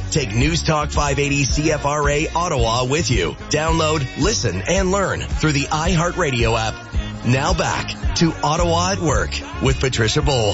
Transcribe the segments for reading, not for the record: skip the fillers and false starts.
Take News Talk 580 CFRA Ottawa with you. Download, listen, and learn through the iHeartRadio app. Now back to Ottawa at Work with Patricia Bowl.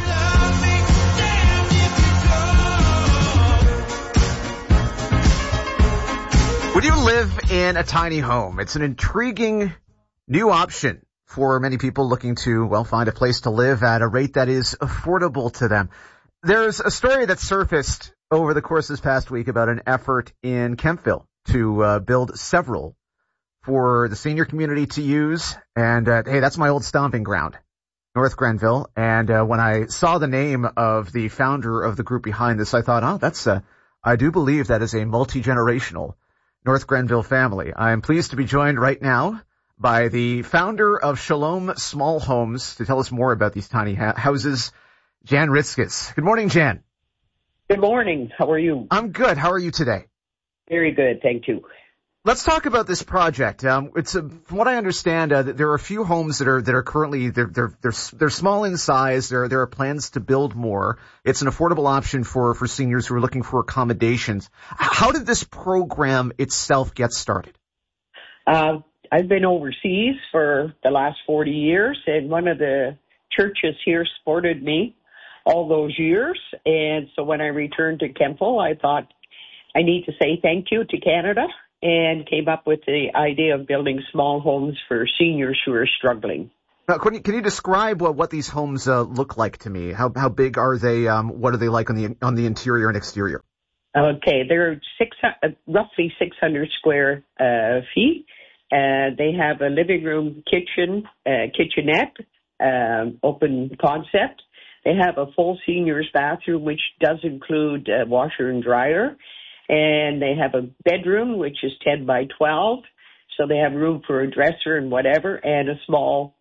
Would you live in a tiny home? It's an intriguing new option for many people looking to, well, find a place to live at a rate that is affordable to them. There's a story that surfaced over the course of this past week about an effort in Kemptville to build several for the senior community to use. And, hey, that's my old stomping ground, North Grenville. And when I saw the name of the founder of the group behind this, I thought, I do believe that is a multi-generational North Grenville family. I am pleased to be joined right now by the founder of Shalom Small Homes to tell us more about these tiny houses, Jan Ritzkes. Good morning, Jan. Good morning. How are you? I'm good. How are you today? Very good, thank you. Let's talk about this project. It's from what I understand, there are a few homes that are currently they're small in size. There are plans to build more. It's an affordable option for seniors who are looking for accommodations. How did this program itself get started? I've been overseas for the last 40 years, and one of the churches here supported me all those years. And so when I returned to Kemptville, I thought I need to say thank you to Canada, and came up with the idea of building small homes for seniors who are struggling. Now, can you describe what these homes look like to me? How big are they? What are they like on the interior and exterior? Okay, they're roughly 600 square feet. They have a living room, kitchenette, open concept. They have a full seniors bathroom, which does include a washer and dryer. And they have a bedroom, which is 10 by 12. So they have room for a dresser and whatever, and a small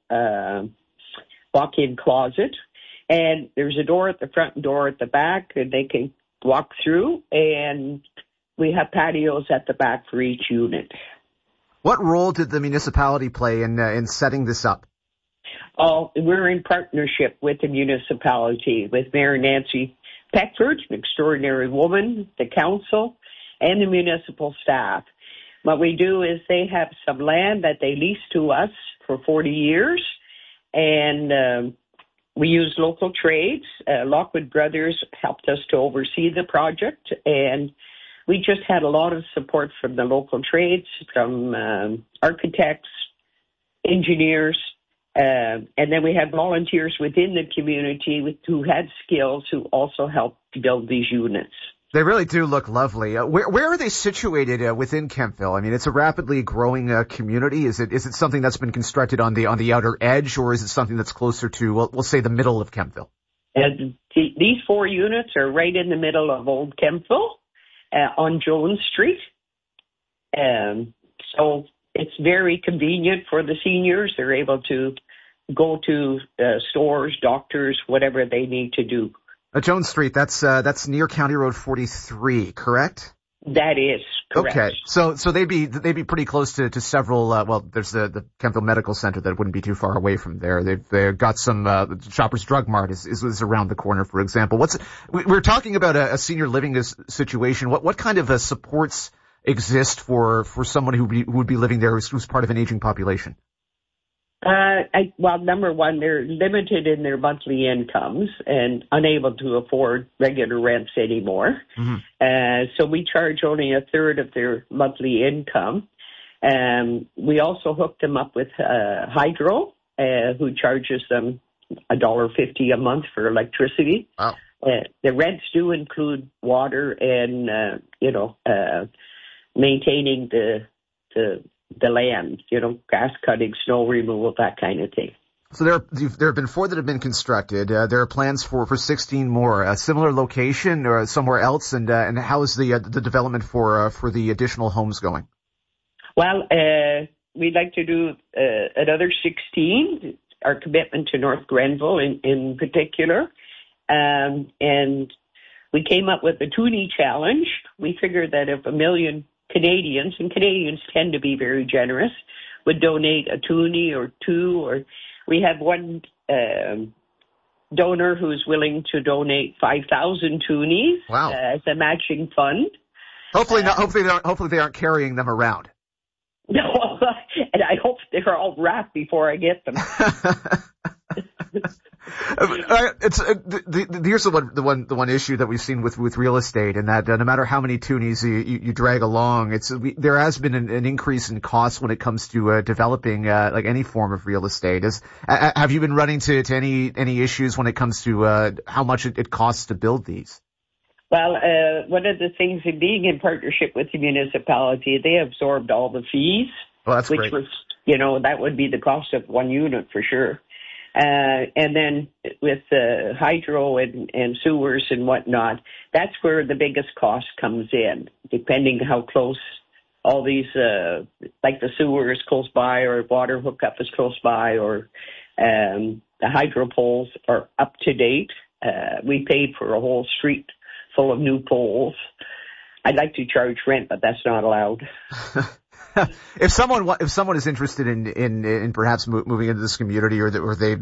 walk-in closet. And there's a door at the front and door at the back, and they can walk through. And we have patios at the back for each unit. What role did the municipality play in setting this up? Oh, we're in partnership with the municipality, with Mayor Nancy Peckford, an extraordinary woman, the council, and the municipal staff. What we do is they have some land that they lease to us for 40 years, and we use local trades. Lockwood Brothers helped us to oversee the project, and we just had a lot of support from the local trades, from architects, engineers, and then we had volunteers within the community who had skills who also helped build these units. They really do look lovely. Where are they situated within Kemptville? I mean, it's a rapidly growing community. Is it something that's been constructed on the outer edge, or is it something that's closer to, we'll say, the middle of Kemptville? These 4 units are right in the middle of Old Kemptville on Jones Street. So it's very convenient for the seniors. They're able to go to stores, doctors, whatever they need to do. Jones Street, that's near County Road 43, correct? That is correct. Okay, so they'd be pretty close to several. There's the Kemptville Medical Center that wouldn't be too far away from there. They've got some Shoppers Drug Mart is around the corner, for example. We're talking about a senior living situation. What kind of supports exist for someone who would be living there who's part of an aging population? Number one, they're limited in their monthly incomes and unable to afford regular rents anymore. Mm-hmm. So we charge only a third of their monthly income. We also hook them up with Hydro, who charges them $1.50 a month for electricity. Wow. The rents do include water and, maintaining the land, grass cutting, snow removal, that kind of thing. So there have been 4 that have been constructed. There are plans for 16 more. A similar location or somewhere else, and how is the development for the additional homes going? Well, we'd like to do another 16. Our commitment to North Grenville in particular, and we came up with a toonie challenge. We figured that if 1 million Canadians, and Canadians tend to be very generous, would donate a toonie or 2, or we have one donor who's willing to donate 5,000 toonies as a matching fund. Hopefully not. Hopefully they aren't carrying them around. No, and I hope they're all wrapped before I get them. Here's the one issue that we've seen with real estate, and that no matter how many toonies you drag along, there has been an increase in costs when it comes to developing like any form of real estate. Have you been running to any issues when it comes to how much it costs to build these? Well, one of the things in being in partnership with the municipality, they absorbed all the fees. Well, that's which great. Was, that would be the cost of one unit for sure. And then with the hydro and sewers and whatnot, that's where the biggest cost comes in, depending how close all these, like the sewer is close by or water hookup is close by or the hydro poles are up to date. We paid for a whole street full of new poles. I'd like to charge rent, but that's not allowed. If someone is interested in perhaps moving into this community, or they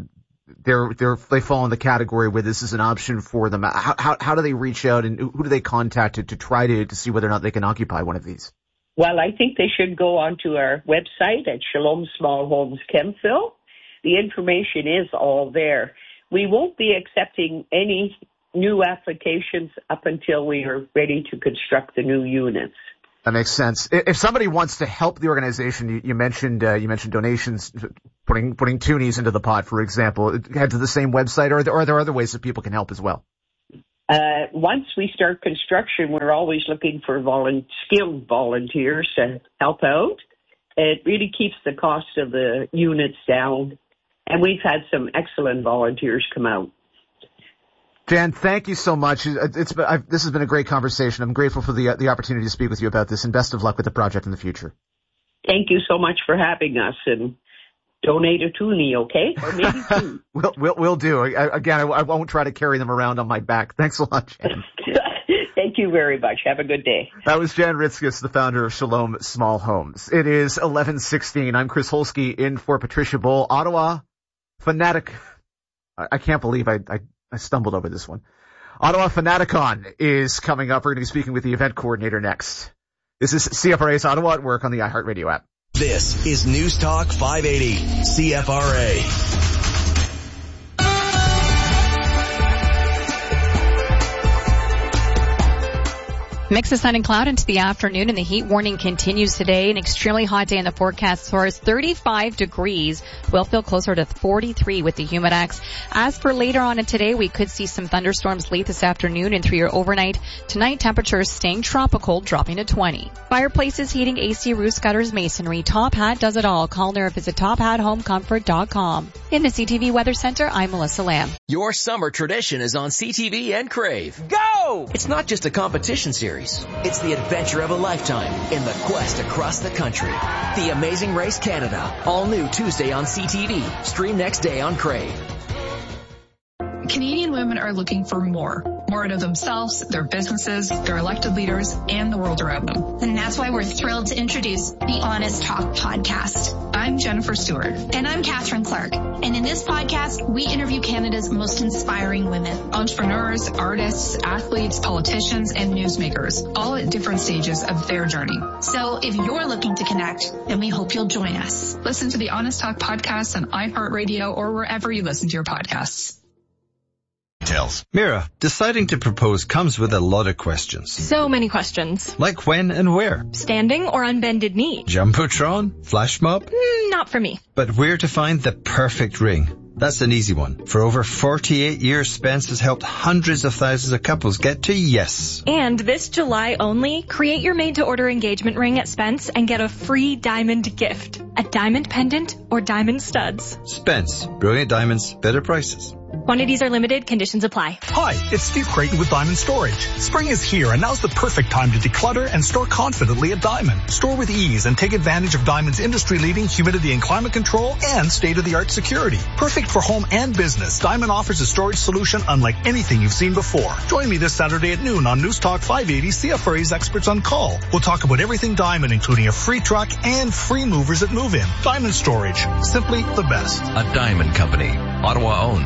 fall in the category where this is an option for them, how do they reach out, and who do they contact to try to see whether or not they can occupy one of these? Well, I think they should go onto our website at Shalom Small Homes Kemptville. The information is all there. We won't be accepting any new applications up until we are ready to construct the new units. That makes sense. If somebody wants to help the organization, you mentioned donations, putting toonies into the pot, for example. Head to the same website, or are there other ways that people can help as well? Once we start construction, we're always looking for skilled volunteers to help out. It really keeps the cost of the units down, and we've had some excellent volunteers come out. Jan, thank you so much. This has been a great conversation. I'm grateful for the opportunity to speak with you about this, and best of luck with the project in the future. Thank you so much for having us, and donate a toonie, okay? Or maybe two. We'll do. I won't try to carry them around on my back. Thanks a lot, Jan. Thank you very much. Have a good day. That was Jan Ritzkes, the founder of Shalom Small Homes. It is 11:16. I'm Chris Holsky in for Patricia Bull. Ottawa Fanatic. I can't believe I stumbled over this one. Ottawa Fanaticon is coming up. We're going to be speaking with the event coordinator next. This is CFRA's Ottawa at Work on the iHeartRadio app. This is News Talk 580 CFRA. Mix of sun and cloud into the afternoon, and the heat warning continues today. An extremely hot day in the forecast for us. 35 degrees. We'll feel closer to 43 with the Humidex. As for later on in today, we could see some thunderstorms late this afternoon and through your overnight. Tonight, temperatures staying tropical, dropping to 20. Fireplaces, heating, AC, roofs, gutters, masonry. Top Hat does it all. Call or visit TopHatHomeComfort.com. In the CTV Weather Center, I'm Melissa Lamb. Your summer tradition is on CTV and Crave. Go! It's not just a competition series. It's the adventure of a lifetime in the quest across the country. The Amazing Race Canada. All new Tuesday on CTV. Stream next day on Crave. Canadian women are looking for more out of themselves, their businesses, their elected leaders, and the world around them. And that's why we're thrilled to introduce the Honest Talk podcast. I'm Jennifer Stewart. And I'm Catherine Clark. And in this podcast, we interview Canada's most inspiring women. Entrepreneurs, artists, athletes, politicians, and newsmakers, all at different stages of their journey. So if you're looking to connect, then we hope you'll join us. Listen to the Honest Talk podcast on iHeartRadio or wherever you listen to your podcasts. Mira, deciding to propose comes with a lot of questions. So many questions. Like when and where? Standing or on bended knee? Jumbotron? Flash mob? Not for me. But where to find the perfect ring? That's an easy one. For over 48 years, Spence has helped hundreds of thousands of couples get to yes. And this July only, create your made-to-order engagement ring at Spence and get a free diamond gift. A diamond pendant or diamond studs. Spence. Brilliant diamonds, better prices. Quantities are limited. Conditions apply. Hi, it's Steve Creighton with Diamond Storage. Spring is here, and now's the perfect time to declutter and store confidently at Diamond. Store with ease and take advantage of Diamond's industry-leading humidity and climate control and state-of-the-art security. Perfect for home and business, Diamond offers a storage solution unlike anything you've seen before. Join me this Saturday at noon on News Talk 580 CFRA's Experts on Call. We'll talk about everything Diamond, including a free truck and free movers at move-in. Diamond Storage, simply the best. A Diamond Company, Ottawa owned.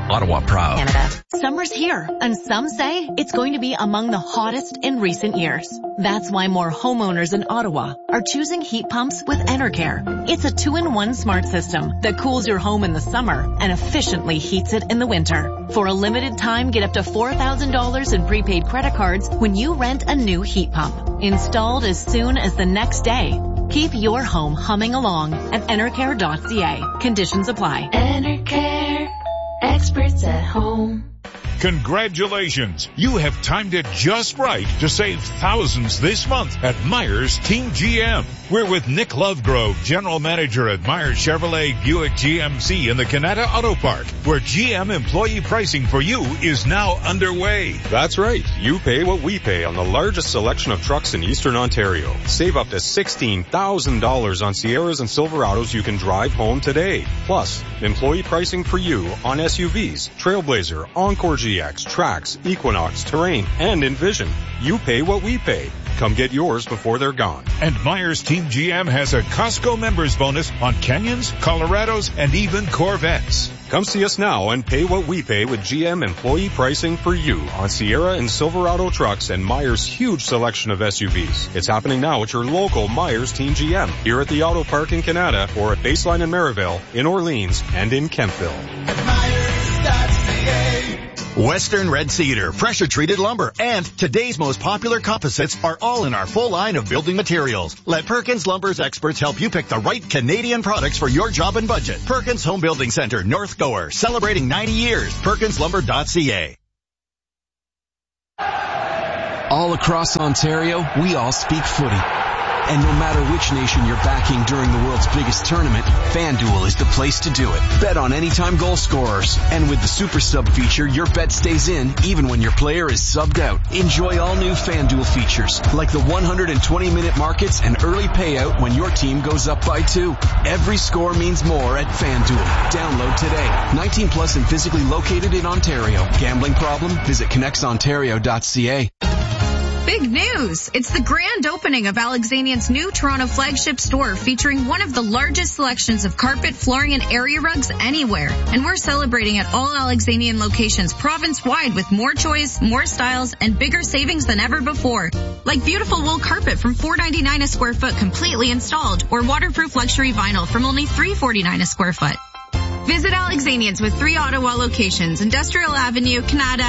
Ottawa proud. Canada. Summer's here, and some say it's going to be among the hottest in recent years. That's why more homeowners in Ottawa are choosing heat pumps with Enercare. It's a 2-in-1 smart system that cools your home in the summer and efficiently heats it in the winter. For a limited time, get up to $4,000 in prepaid credit cards when you rent a new heat pump. Installed as soon as the next day. Keep your home humming along at Enercare.ca. Conditions apply. Enercare. Experts at home. Congratulations! You have timed it just right to save thousands this month at Myers Team GM. We're with Nick Lovegrove, General Manager at Myers Chevrolet Buick GMC in the Canada Auto Park, where GM employee pricing for you is now underway. That's right. You pay what we pay on the largest selection of trucks in Eastern Ontario. Save up to $16,000 on Sierras and Silverados you can drive home today. Plus, employee pricing for you on SUVs, Trailblazer, Encore GX, Trax, Equinox, Terrain, and Envision. You pay what we pay. Come get yours before they're gone. And Myers Team GM has a Costco members bonus on Canyons, Colorados, and even Corvettes. Come see us now and pay what we pay with GM employee pricing for you on Sierra and Silverado trucks and Myers' huge selection of SUVs. It's happening now at your local Myers Team GM, here at the Auto Park in Canada, or at Baseline in Merivale, in Orleans, and in Kempville. Western Red Cedar, pressure-treated lumber, and today's most popular composites are all in our full line of building materials. Let Perkins Lumber's experts help you pick the right Canadian products for your job and budget. Perkins Home Building Center, North Gower, celebrating 90 years. PerkinsLumber.ca. All across Ontario, we all speak footy. And no matter which nation you're backing during the world's biggest tournament, FanDuel is the place to do it. Bet on anytime goal scorers. And with the Super Sub feature, your bet stays in even when your player is subbed out. Enjoy all new FanDuel features, like the 120-minute markets and early payout when your team goes up by 2. Every score means more at FanDuel. Download today. 19 plus and physically located in Ontario. Gambling problem? Visit connexontario.ca. Big news! It's the grand opening of Alexanian's new Toronto flagship store, featuring one of the largest selections of carpet, flooring, and area rugs anywhere. And we're celebrating at all Alexanian locations province-wide with more choice, more styles, and bigger savings than ever before. Like beautiful wool carpet from $4.99 a square foot completely installed, or waterproof luxury vinyl from only $3.49 a square foot. Visit Alexanian's with 3 Ottawa locations, Industrial Avenue, Canada,